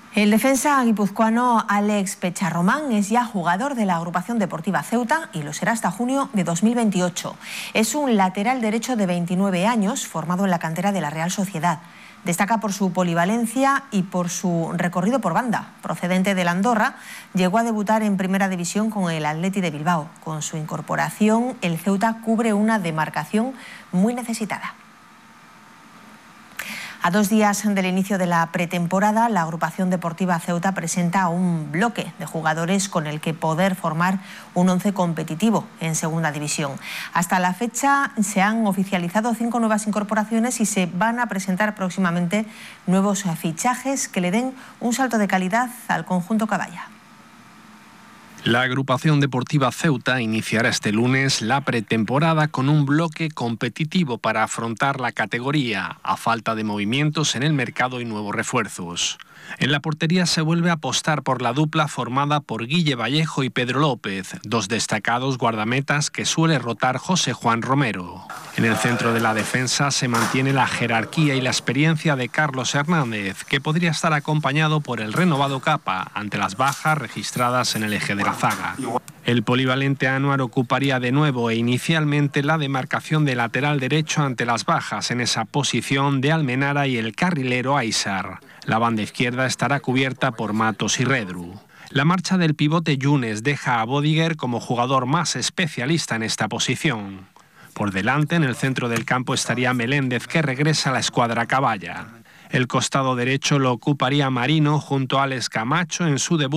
El defensa guipuzcoano Alex Pecharromán es ya jugador de la agrupación deportiva Ceuta y lo será hasta junio de 2028. Es un lateral derecho de 29 años formado en la cantera de la Real Sociedad. Destaca por su polivalencia y por su recorrido por banda. Procedente de la Andorra, llegó a debutar en Primera División con el Athletic de Bilbao. Con su incorporación, el Ceuta cubre una demarcación muy necesitada. A 2 días del inicio de la pretemporada, la agrupación deportiva Ceuta presenta un bloque de jugadores con el que poder formar un once competitivo en Segunda División. Hasta la fecha se han oficializado 5 nuevas incorporaciones y se van a presentar próximamente nuevos fichajes que le den un salto de calidad al conjunto caballa. La agrupación deportiva Ceuta iniciará este lunes la pretemporada con un bloque competitivo para afrontar la categoría, a falta de movimientos en el mercado y nuevos refuerzos. En la portería se vuelve a apostar por la dupla formada por Guille Vallejo y Pedro López, 2 destacados guardametas que suele rotar José Juan Romero. En el centro de la defensa se mantiene la jerarquía y la experiencia de Carlos Hernández, que podría estar acompañado por el renovado Capa ante las bajas registradas en el eje de la zaga. El polivalente Anuar ocuparía de nuevo e inicialmente la demarcación de lateral derecho ante las bajas en esa posición de Almenara y el carrilero Aysar. La banda izquierda estará cubierta por Matos y Redru. La marcha del pivote Yunes deja a Bodiger como jugador más especialista en esta posición. Por delante, en el centro del campo, estaría Meléndez, que regresa a la escuadra caballa. El costado derecho lo ocuparía Marino junto a Alex Camacho en su debut